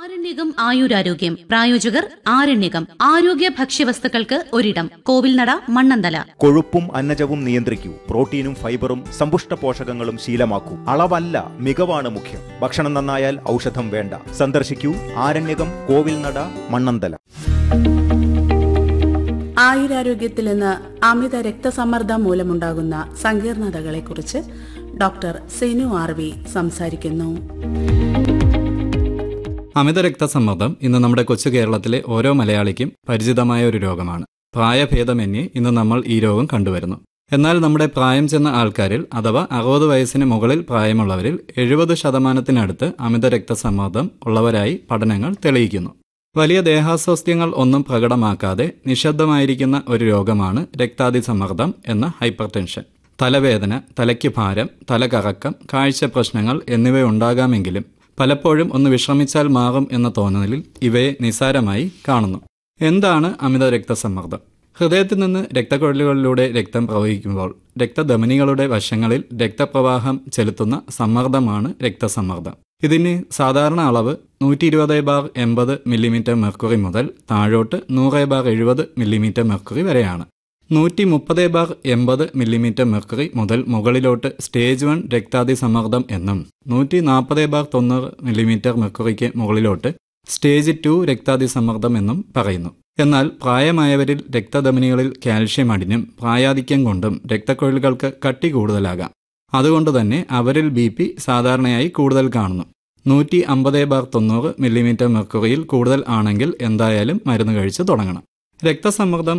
ആരണ്യകം ആയുരാരോഗ്യം പ്രായോജകർ ആരണ്യകം ആരോഗ്യ ഭക്ഷ്യവസ്തുക്കൾക്ക് ഒരിടം കോവിൽനട മണ്ണന്തല. കൊഴുപ്പും അന്നജവും നിയന്ത്രിക്കൂ. പ്രോട്ടീനും ഫൈബറും സമ്പുഷ്ട പോഷകങ്ങളും ശീലമാക്കൂ. അളവല്ല മികവാണ് മുഖ്യം. ഭക്ഷണം നന്നായാൽ ഔഷധം വേണ്ട. സന്ദർശിക്കൂ ആരണ്യകം കോവിൽനട മണ്ണന്തല. ആയുരാരോഗ്യത്തിൽ നിന്ന് അമിത രക്തസമ്മർദ്ദം മൂലമുണ്ടാകുന്ന സങ്കീർണതകളെക്കുറിച്ച് ഡോക്ടർ സിനു ആർ വി സംസാരിക്കുന്നു. അമിത രക്തസമ്മർദ്ദം ഇന്ന് നമ്മുടെ കൊച്ചു കേരളത്തിലെ ഓരോ മലയാളിക്കും പരിചിതമായ ഒരു രോഗമാണ്. പ്രായഭേദമന്യേ ഇന്ന് നമ്മൾ ഈ രോഗം കണ്ടുവരുന്നു. എന്നാൽ നമ്മുടെ പ്രായം ചെന്ന ആൾക്കാരിൽ അഥവാ 60 വയസ്സിന് മുകളിൽ പ്രായമുള്ളവരിൽ 70% അമിത രക്തസമ്മർദ്ദം ഉള്ളവരായി പഠനങ്ങൾ തെളിയിക്കുന്നു. വലിയ ദേഹാസ്വാസ്ഥ്യങ്ങൾ ഒന്നും പ്രകടമാക്കാതെ നിശബ്ദമായിരിക്കുന്ന ഒരു രോഗമാണ് രക്താതിസമ്മർദ്ദം എന്ന ഹൈപ്പർ ടെൻഷൻ. തലവേദന, തലയ്ക്ക് ഭാരം, തലകറക്കം, കാഴ്ച പ്രശ്നങ്ങൾ എന്നിവയുണ്ടാകാമെങ്കിലും പലപ്പോഴും ഒന്ന് വിശ്രമിച്ചാൽ മാറും എന്ന തോന്നലിൽ ഇവയെ നിസ്സാരമായി കാണുന്നു. എന്താണ് അമിത രക്തസമ്മർദ്ദം? ഹൃദയത്തിൽ നിന്ന് രക്തക്കുഴലുകളിലൂടെ രക്തം പ്രവഹിക്കുമ്പോൾ രക്തധമനികളുടെ വശങ്ങളിൽ രക്തപ്രവാഹം ചെലുത്തുന്ന സമ്മർദ്ദമാണ് രക്തസമ്മർദ്ദം. ഇതിന് സാധാരണ അളവ് 120/80 മില്ലിമീറ്റർ മെർക്കുറി മുതൽ താഴോട്ട് 100/70 മില്ലിമീറ്റർ മെർക്കുറി വരെയാണ്. 130/80 മില്ലിമീറ്റർ മെർക്കുറി മുതൽ മുകളിലോട്ട് സ്റ്റേജ് 1 രക്താതിസമ്മർദ്ദം എന്നും 140/90 മില്ലിമീറ്റർ മെർക്കുറിക്ക് മുകളിലോട്ട് സ്റ്റേജ് 2 രക്താതിസമ്മർദ്ദം എന്നും പറയുന്നു. എന്നാൽ പ്രായമായവരിൽ രക്തധമനികളിൽ കാൽഷ്യം അടിഞ്ഞും പ്രായാധിക്യം കൊണ്ടും രക്തക്കുഴലുകൾക്ക് കട്ടി കൂടുതലാകാം. അതുകൊണ്ട് തന്നെ അവരിൽ BP സാധാരണയായി കൂടുതൽ കാണുന്നു. 150/90 മില്ലിമീറ്റർ മെർക്കുറിയിൽ കൂടുതൽ ആണെങ്കിൽ എന്തായാലും മരുന്ന് കഴിച്ച് തുടങ്ങണം. രക്തസമ്മർദ്ദം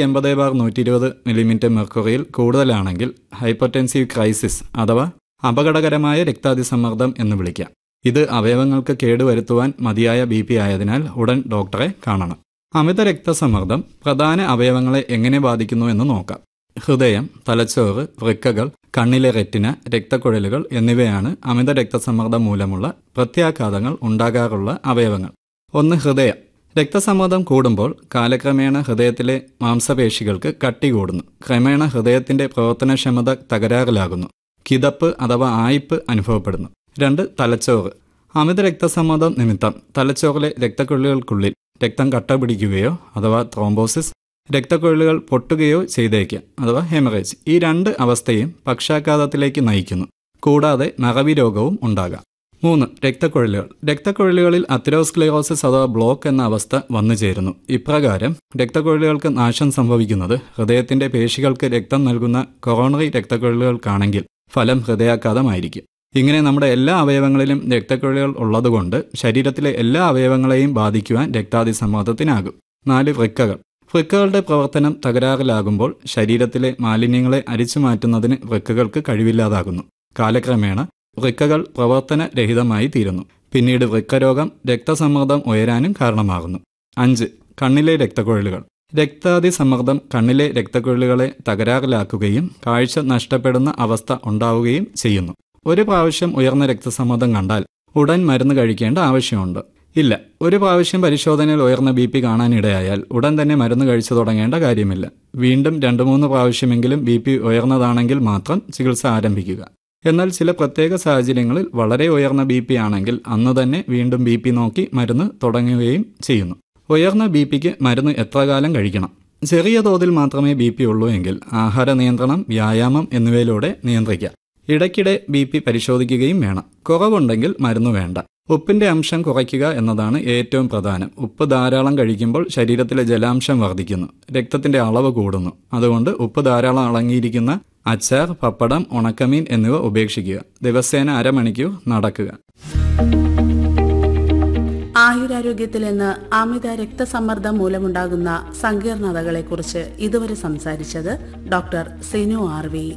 180/120 മില്ലിമീറ്റർ മെർക്കുറിയിൽ കൂടുതലാണെങ്കിൽ ഹൈപ്പർടെൻസീവ് ക്രൈസിസ് അഥവാ അപകടകരമായ രക്താതിസമ്മർദ്ദം എന്ന് വിളിക്കാം. ഇത് അവയവങ്ങൾക്ക് കേടുവരുത്തുവാൻ മതിയായ BP ആയതിനാൽ ഉടൻ ഡോക്ടറെ കാണണം. അമിത രക്തസമ്മർദ്ദം പ്രധാന അവയവങ്ങളെ എങ്ങനെ ബാധിക്കുന്നു എന്ന് നോക്കാം. ഹൃദയം, തലച്ചോറ്, വൃക്കകൾ, കണ്ണിലെ റെറ്റിന, രക്തക്കുഴലുകൾ എന്നിവയാണ് അമിത രക്തസമ്മർദ്ദം മൂലമുള്ള പ്രത്യാഘാതങ്ങൾ ഉണ്ടാകാറുള്ള അവയവങ്ങൾ. 1. ഹൃദയം. രക്തസമ്മർദ്ദം കൂടുമ്പോൾ കാലക്രമേണ ഹൃദയത്തിലെ മാംസപേശികൾക്ക് കട്ടി കൂടുന്നു. ക്രമേണ ഹൃദയത്തിന്റെ പ്രവർത്തനക്ഷമത തകരാറിലാകുന്നു. കിതപ്പ് അഥവാ ആയിപ്പ് അനുഭവപ്പെടുന്നു. 2. തലച്ചോറ്. അമിത രക്തസമ്മർദ്ദം നിമിത്തം തലച്ചോറിലെ രക്തക്കുഴലുകൾക്കുള്ളിൽ രക്തം കട്ട പിടിക്കുകയോ അഥവാ ത്രോംബോസിസ്, രക്തക്കുഴലുകൾ പൊട്ടുകയോ ചെയ്തേക്കാം അഥവാ ഹെമറേജ്. ഈ 2 അവസ്ഥയും പക്ഷാഘാതത്തിലേക്ക് നയിക്കുന്നു. കൂടാതെ മറവി രോഗവും ഉണ്ടാകാം. 3. രക്തക്കുഴലുകൾ. രക്തക്കുഴലുകളിൽ അതെറോസ്ക്ലെറോസിസ് അഥവാ ബ്ലോക്ക് എന്ന അവസ്ഥ വന്നു ചേരുന്നു. ഇപ്രകാരം രക്തക്കുഴലുകൾക്ക് നാശം സംഭവിക്കുന്നത് ഹൃദയത്തിന്റെ പേശികൾക്ക് രക്തം നൽകുന്ന കൊറോണറി രക്തക്കുഴലുകൾക്കാണെങ്കിൽ ഫലം ഹൃദയാഘാതമായിരിക്കും. ഇങ്ങനെ നമ്മുടെ എല്ലാ അവയവങ്ങളിലും രക്തക്കുഴലുകൾ ഉള്ളതുകൊണ്ട് ശരീരത്തിലെ എല്ലാ അവയവങ്ങളെയും ബാധിക്കുവാൻ രക്താതിസമ്മർദ്ദത്തിനാകും. 4. വൃക്കകൾ. വൃക്കകളുടെ പ്രവർത്തനം തകരാറിലാകുമ്പോൾ ശരീരത്തിലെ മാലിന്യങ്ങളെ അരിച്ചു മാറ്റുന്നതിന് വൃക്കകൾക്ക് കഴിവില്ലാതാകുന്നു. കാലക്രമേണ വൃക്കകൾ പ്രവർത്തനരഹിതമായി തീരുന്നു. പിന്നീട് വൃക്കരോഗം രക്തസമ്മർദ്ദം ഉയരാനും കാരണമാകുന്നു. 5. കണ്ണിലെ രക്തക്കുഴലുകൾ. രക്താതിസമ്മർദ്ദം കണ്ണിലെ രക്തക്കുഴലുകളെ തകരാറിലാക്കുകയും കാഴ്ച നഷ്ടപ്പെടുന്ന അവസ്ഥ ഉണ്ടാവുകയും ചെയ്യുന്നു. ഒരു പ്രാവശ്യം ഉയർന്ന രക്തസമ്മർദ്ദം കണ്ടാൽ ഉടൻ മരുന്ന് കഴിക്കേണ്ട ആവശ്യമുണ്ട്? ഇല്ല. ഒരു പ്രാവശ്യം പരിശോധനയിൽ ഉയർന്ന BP കാണാനിടയായാൽ ഉടൻ തന്നെ മരുന്ന് കഴിച്ചു തുടങ്ങേണ്ട കാര്യമില്ല. വീണ്ടും 2-3 പ്രാവശ്യമെങ്കിലും BP ഉയർന്നതാണെങ്കിൽ മാത്രം ചികിത്സ ആരംഭിക്കുക. എന്നാൽ ചില പ്രത്യേക സാഹചര്യങ്ങളിൽ വളരെ ഉയർന്ന BP ആണെങ്കിൽ അന്ന് തന്നെ വീണ്ടും BP നോക്കി മരുന്ന് തുടങ്ങുകയും ചെയ്യുന്നു. ഉയർന്ന BPക്ക് മരുന്ന് എത്ര കാലം കഴിക്കണം? ചെറിയ തോതിൽ മാത്രമേ BP ഉള്ളൂ എങ്കിൽ ആഹാര നിയന്ത്രണം, വ്യായാമം എന്നിവയിലൂടെ നിയന്ത്രിക്കാം. ഇടയ്ക്കിടെ BP പരിശോധിക്കുകയും വേണം. കുറവുണ്ടെങ്കിൽ മരുന്ന് വേണ്ട. ഉപ്പിന്റെ അംശം കുറയ്ക്കുക എന്നതാണ് ഏറ്റവും പ്രധാനം. ഉപ്പ് ധാരാളം കഴിക്കുമ്പോൾ ശരീരത്തിലെ ജലാംശം വർദ്ധിക്കുന്നു, രക്തത്തിന്റെ അളവ് കൂടുന്നു. അതുകൊണ്ട് ഉപ്പ് ധാരാളം അടങ്ങിയിരിക്കുന്ന അച്ചാർ, പപ്പടം, ഉണക്കമീൻ എന്നിവ ഉപേക്ഷിക്കുക. ദിവസേന അരമണിക്കൂർ നടക്കുക. ആയുരാരോഗ്യത്തിൽ നിന്ന് അമിത രക്തസമ്മർദ്ദം മൂലമുണ്ടാകുന്ന സങ്കീർണതകളെക്കുറിച്ച് ഇതുവരെ സംസാരിച്ചത് ഡോക്ടർ സിനു ആർ വി.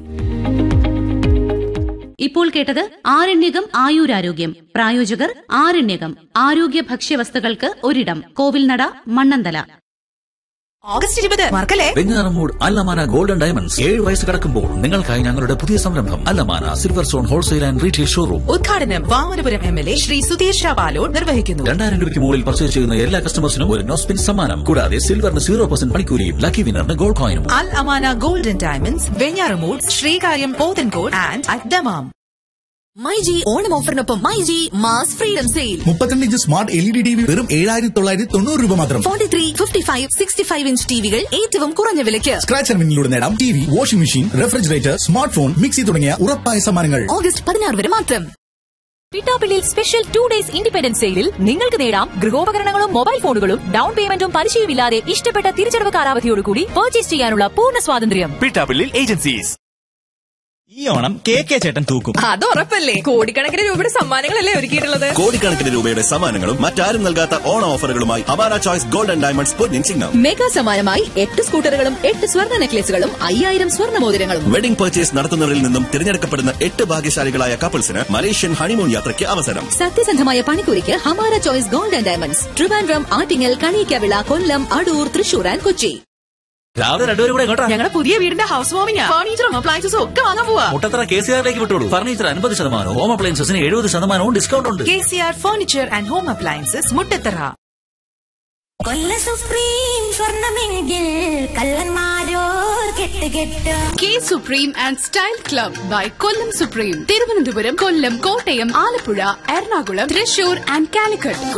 ഇപ്പോൾ കേട്ടത് ആരണ്യകം ആയുരാരോഗ്യം പ്രായോജകർ ആരണ്യകം ആരോഗ്യ ഭക്ഷ്യവസ്തുക്കൾക്ക് ഒരിടം കോവിൽനട മണ്ണന്തല. ഓഗസ്റ്റ് 20 മറക്കല്ലേ. വെഞ്ഞാറമൂട് അല്ലമാന ഗോൾഡൻ ഡയമണ്ട്സ് 7 വയസ്സ് കടക്കുമ്പോൾ നിങ്ങൾക്കായി ഞങ്ങളുടെ പുതിയ സംരംഭം അല്ലമാന silver zone wholesale and retail showroom ഉദ്ഘാടനം വാമനപുരം MLA ശ്രീ സുധീഷ് ബാലോഡ് നിർവഹിക്കുന്നു. 2000 രൂപയ്ക്ക് മുകളിൽ പർച്ചേസ് ചെയ്യുന്ന എല്ലാ കസ്റ്റമേഴ്സിനും ഒരു നോസ്പിൻ സമ്മാനം. കൂടാതെ സിൽവറിന് 0% പണിക്കൂലിയും lucky വിന്നറിന് gold കോയിനും. Al Amana golden diamonds Venjaramoodu, Sreekaryam, Pothencode and at Dammam. MyG Onam ഓഫറിനൊപ്പം myG mass freedom sale. 32 inch smart LED TV വെറും 7,990 രൂപ മാത്രം. 43, 55, 65 ഇഞ്ച് ടിവികൾ ഏറ്റവും കുറഞ്ഞ വിലയ്ക്ക്. സ്ക്രാച്ച് ആൻഡ് വിന്നിലൂടെ നേടാം TV, washing machine, refrigerator, smart phone, mixie തുടങ്ങിയ ഉറപ്പായ സമ്മാനങ്ങൾ. ഓഗസ്റ്റ് 16 വരെ മാത്രം. പിട്ടാപ്പിള്ളിയിൽ സ്പെഷ്യൽ 2 ഡേയ്സ് ഇൻഡിപെൻഡൻസ് സെയിലിൽ നിങ്ങൾക്ക് നേടാം ഗൃഹോപകരണങ്ങളും മൊബൈൽ ഫോണുകളും ഡൗൺ പേയ്മെന്റും പലിശയുമില്ലാതെ ഇഷ്ടപ്പെട്ട തിരിച്ചടവ് കാലാവധിയോടുകൂടി പർച്ചേസ് ചെയ്യാനുള്ള പൂർണ്ണ സ്വാതന്ത്ര്യം. പിട്ടാപ്പിള്ളി ഏജൻസീസ്. ഈ ഓണം കെ ചേട്ടൻ തൂക്കും. അത് ഉറപ്പല്ലേ. കോടിക്കണക്കിന് രൂപയുടെ സമ്മാനങ്ങളല്ലേ ഒരുക്കിയിട്ടുള്ളത്. കോടിക്കണക്കിന് രൂപയുടെ സമ്മാനങ്ങളും മറ്റാരും നൽകാത്ത ഓണ ഓഫറുകളുമായി Awara choice gold and diamonds Ponnin Chingam. Mega സമ്മാനമായി 8 സ്കൂട്ടറുകളും 8 സ്വർണ്ണ നെക്ലേസുകളും 5000 സ്വർണ്ണ മോതിരങ്ങളും. വെഡിംഗ് പർച്ചേസ് നടത്തുന്നവരിൽ നിന്നും തിരഞ്ഞെടുക്കപ്പെടുന്ന 8 ഭാഗ്യശാലികളായ കപ്പിൾസിന് മലേഷ്യൻ ഹണിമൂൺ യാത്രയ്ക്ക് അവസരം. സത്യസന്ധമായ പണിക്കൂലിക്ക് Hamara choice gold and diamonds, Trivandrum, Attingal, Kaliyakkavilai, Kollam, Adoor, Thrissur and Kochi. രാവിലെ രണ്ടുപേരും കൂടെ കേട്ടോ. ഞങ്ങളുടെ പുതിയ വീടിന്റെ ഹൗസ് വാമിംഗ്, ഫർണിച്ചറും അപ്ലയൻസസും ഒക്കെ വാങ്ങാൻ പോവാ. Muttathara KCR വിട്ടോളൂ. Furniture 50%, home അപ്ലയൻസസിന് 70% discount ഉണ്ട്. KCR furniture and home appliances, Muttathara. കൊല്ല supreme സ്വർണമെങ്കിൽ കള്ളന്മാരോർ കെട്ടുകെട്ട്. K supreme and style club by Kollam supreme. Thiruvananthapuram, Kollam, Kottayam, Alappuzha, Ernakulam, Thrissur and Calicut.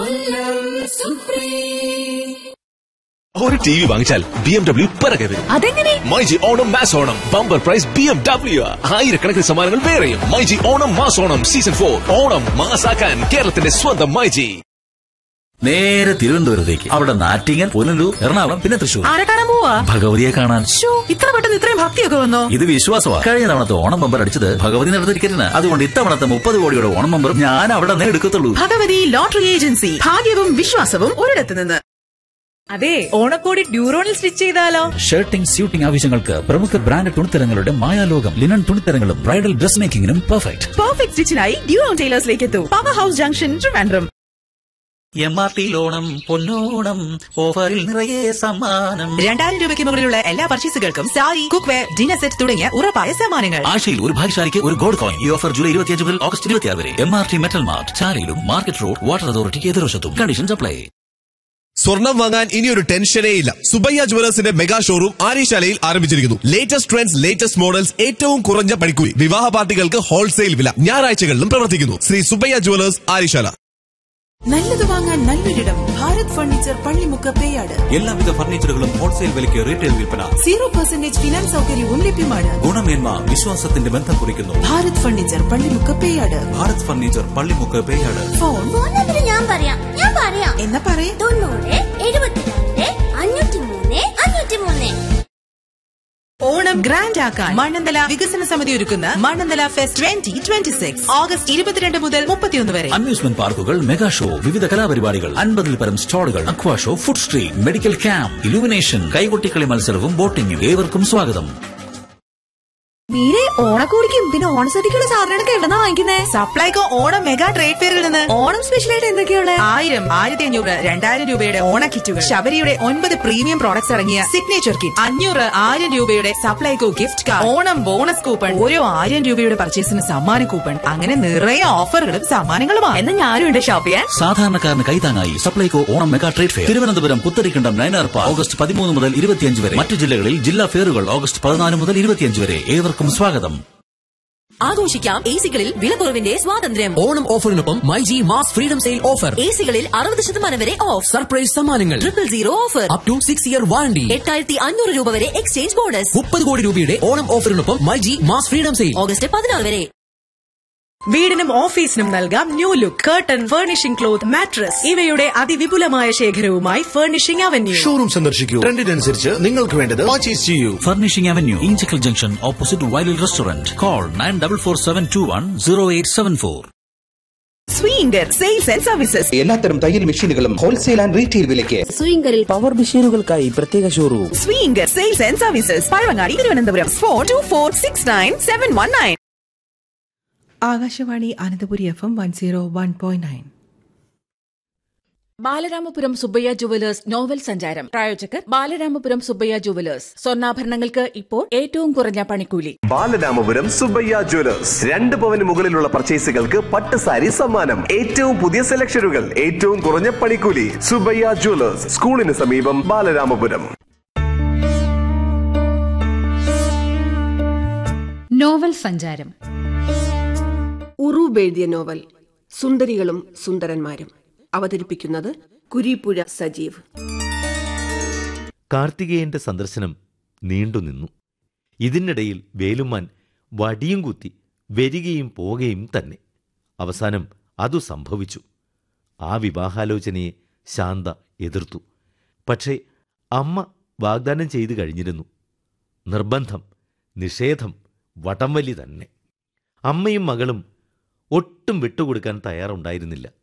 ഒരു TV വാങ്ങിച്ചാൽ BMW പിറകെ വരും. അതെങ്ങനെ? MyG Onam mass Onam bumper prize BMW. ആയിരക്കണക്കിന് സമ്മാനങ്ങൾ വേറെയും. MyG Onam mass Onam season 4. ഓണം മാസാക്കാൻ കേരളത്തിന്റെ സ്വന്തം മൈജി. നേരെ തിരുവനന്തപുരത്തേക്ക്. അവിടെ നാറ്റിങ്ങൽ, പുനലൂർ, എറണാകുളം, പിന്നെ തൃശൂർ. ആരെ കാണാൻ പോവാ? ഭഗവതിയെ കാണാൻ. ഇത്ര പെട്ടെന്ന് ഇത്രയും ഭക്തിയൊക്കെ വന്നോ? ഇത് വിശ്വാസമാണ്. കഴിഞ്ഞ തവണത്തെ ഓണം ബമ്പർ അടിച്ചത് ഭഗവതി നടത്ത ടിക്കറ്റിന്. അതുകൊണ്ട് ഇത്തവണത്തെ 30 കോടിയുടെ ഓണം ബമ്പറും ഞാൻ അവിടെ നിന്ന് എടുക്കത്തുള്ളൂ. Bhagavathi lottery agency. ഭാഗ്യവും വിശ്വാസവും ഒരിടത്ത് നിന്ന്. അതെ, ഓണക്കോടി ഡ്യൂറോണിൽ സ്റ്റിച്ച് ചെയ്താലോ? ഷർട്ടിംഗ്, സ്യൂട്ടിംഗ് ആവശ്യങ്ങൾക്ക് പ്രമുഖ brand തുണിത്തരങ്ങളുടെ മായാലോകം. Linen തുണിത്തരങ്ങളും bridal dress മേക്കിംഗിനും perfect സ്റ്റിച്ചിനായി ഡ്യൂറോൺ ടൈലേഴ്സിലേക്ക് എത്തൂ. Power house junction, Trivandrum. MRT Onam പൊന്നോണം ഓഫറിൽ നിറയെ സമ്മാനം. 2000 രൂപയ്ക്ക് മുകളിലുള്ള എല്ലാ പർച്ചേസുകൾക്കും സാരി, കുക്ക്വെയർ, ഡിന്നർ സെറ്റ് തുടങ്ങിയ ഉറപ്പായ സമ്മാനങ്ങൾ. ആഴ്ചയിൽ ഒരു ഭാഗ്യശാലിക്ക് ഒരു ഗോൾഡ് കോയിൻ. ഈ ഓഫർ ജൂലൈ 25 മുതൽ ഓഗസ്റ്റ് 26 വരെ. MRT metal mart, ചാലയിലും market road, water അതോറിറ്റിക്ക് എതിർവശത്തും. Conditions apply. സ്വർണം വാങ്ങാൻ ഇനിയൊരു ടെൻഷനേ ഇല്ല. സുബയ്യ ജുവലേഴ്സിന്റെ മെഗാ ഷോറൂം ആര്യശാലയിൽ ആരംഭിച്ചിരിക്കുന്നു. ലേറ്റസ്റ്റ് ട്രെൻഡ്സ്, ലേറ്റസ്റ്റ് മോഡൽസ്, ഏറ്റവും കുറഞ്ഞ പണിക്കൂലി. വിവാഹ പാർട്ടികൾക്ക് ഹോൾസെയിൽ വില. ഞായറാഴ്ചകളിലും പ്രവർത്തിക്കുന്നു. ശ്രീ സുബയ്യ ജുവലേഴ്സ്, ആര്യശാല. നല്ലത് വാങ്ങാൻ നല്ലൊരിടം. ഭാരത് ഫർണിച്ചർ, പള്ളിമുക്ക്, പേയാട്. എല്ലാവിധ ഫർണിച്ചറുകളും ഹോൾസെയിൽ വിലയ്ക്ക് റീറ്റെയിൽ വിൽപ്പന. 0% ഫിനാൻസ് സൗകര്യവും ലഭ്യമാണ്. ഗുണമേന്മ വിശ്വാസത്തിന്റെ ബന്ധം കുറിക്കുന്നു. Bharat furniture, Pallimukku, Peyad. Bharat furniture, Pallimukku, Peyad. Phone ഞാൻ പറയാം എന്നാ പറയേ. 90 72 503 503. ഓണം ഗ്രാൻഡ് ആക്കാൻ മണ്ണന്തല വികസന സമിതി ഒരുക്കുന്ന മണ്ണന്തല ഫെസ്റ്റ് 2026 ഓഗസ്റ്റ് 22 മുതൽ 31 വരെ. അമ്യൂസ്മെന്റ് പാർക്കുകൾ, മെഗാ ഷോ, വിവിധ കലാപരിപാടികൾ, 50-ൽ പരം സ്റ്റാളുകൾ, അക്വാ show, food street, medical camp, illumination, കൈകൊട്ടിക്കളി മത്സരവും ബോട്ടിംഗും. ഏവർക്കും സ്വാഗതം. മീരെ, ഓണക്കോടിക്കും പിന്നെ ഓണസദ്യക്കുള്ള സാധനങ്ങളൊക്കെ എവിടെന്നാ വാങ്ങിക്കുന്നേ? സപ്ലൈകോ ഓണം മെഗാ ട്രേഡ് ഫെയറിൽ നിന്ന്. ഓണം സ്പെഷ്യലായിട്ട് എന്തൊക്കെയാണ്? 1000, 1500, 2000 രൂപയുടെ ഓണ കിറ്റുകൾ, ശബരിയുടെ 9 പ്രീമിയം പ്രോഡക്ട്സ് ഇറങ്ങിയ സിഗ്നേച്ചർ കിറ്റ്, 500, 1000 രൂപയുടെ Supplyco gift card, Onam bonus coupon, ഓരോ 1000 രൂപയുടെ പർച്ചേസിന് സമ്മാന കൂപ്പൺ, അങ്ങനെ നിറയെ ഓഫറുകളും സമ്മാനങ്ങളുമാണ്. എന്നാ ഞാനും ഉണ്ട് ഷോപ്പ് ചെയ്യാൻ. സാധാരണക്കാരന് കൈതാങ്ങായി Supplyco Onam mega trade fair. Thiruvananthapuram Putharikandam Nayanar park August 13 മുതൽ 25 വരെ. മറ്റു ജില്ലകളിൽ ജില്ലാ ഫെയറുകൾ ഓഗസ്റ്റ് 14 മുതൽ 25 വരെ. ഏവർക്കും സ്വാഗതം. ആഘോഷിക്കാം എസികളിൽ വിലക്കുറവിന്റെ സ്വാതന്ത്ര്യം. Onam ഓഫറിനൊപ്പം myG mass freedom sale offer. എസികളിൽ 60% വരെ ഓഫ്. സർപ്രൈസ് സമ്മാനങ്ങൾ. 000 offer. Up to 6 year warranty. 8500 രൂപ വരെ എക്സ്ചേഞ്ച് ബോണസ്. 30 കോടി രൂപയുടെ Onam ഓഫറിനൊപ്പം myG mass freedom sale August 16 വരെ. വീടിനും ഓഫീസിനും നൽകാം new look. Curtain, furnishing cloth, mattress ഇവയുടെ അതിവിപുലമായ ശേഖരവുമായി ഫർണിഷിംഗ് അവന്യൂ. ഷോറൂം സന്ദർശിക്കൂ. ട്രെൻഡിനനുസരിച്ച് നിങ്ങൾക്ക് വേണ്ടത് പർച്ചേസ് ചെയ്യൂ. Furnishing avenue, Inchakkal junction, opposite വൈലിൽ restaurant. Call 9447210874. സ്വീങ്കർ sales and services. എല്ലാത്തരം തയ്യൽ മെഷീനുകളും ഹോൾസെയിൽ ആൻഡ് റീറ്റെയിൽ വിലയ്ക്ക്. സ്വിംഗറിൽ പവർ മെഷീനുകൾക്കായി പ്രത്യേക showroom. സ്വീങ്കർ sales and services, Pazhavangadi, Thiruvananthapuram. 42469619. Akashvani Ananthapuri FM 101.9. Balaramapuram Subbaiah jewellers novel സഞ്ചാരം. പ്രായോജകർ ബാലരാമപുരം സുബ്ബയ്യ ജുവലേഴ്സ്. സ്വർണ്ണാഭരണങ്ങൾക്ക് ഇപ്പോൾ ഏറ്റവും കുറഞ്ഞ പണിക്കൂലി. ബാലരാമപുരം സുബ്ബയ്യ ജുവലേഴ്സ്. 2 പവന് മുകളിലുള്ള പർച്ചേസുകൾക്ക് പട്ട് സാരി സമ്മാനം. ഏറ്റവും പുതിയ സെലക്ഷനുകൾ, ഏറ്റവും കുറഞ്ഞ പണിക്കൂലി. സുബ്ബയ്യ ജുവലേഴ്സ്, സ്കൂളിന് സമീപം, ബാലരാമപുരം. നോവൽ സഞ്ചാരം. ഉറൂബ് എഴുതിയ നോവൽ സുന്ദരികളും സുന്ദരന്മാരും. അവതരിപ്പിക്കുന്നത് കുരീപ്പുഴ സജീവ്. കാർത്തികേയന്റെ സന്ദർശനം നീണ്ടുനിന്നു. ഇതിനിടയിൽ വേലുമാൻ വടിയും കുത്തി വരികയും പോകുകയും തന്നെ. അവസാനം അതു സംഭവിച്ചു. ആ വിവാഹാലോചനയെ ശാന്ത എതിർത്തു. പക്ഷേ അമ്മ വാഗ്ദാനം ചെയ്തു കഴിഞ്ഞിരുന്നു. നിർബന്ധം, നിഷേധം, വടംവലി തന്നെ. അമ്മയും മകളും ഒട്ടും വിട്ടുകൊടുക്കാൻ തയ്യാറുണ്ടായിരുന്നില്ല.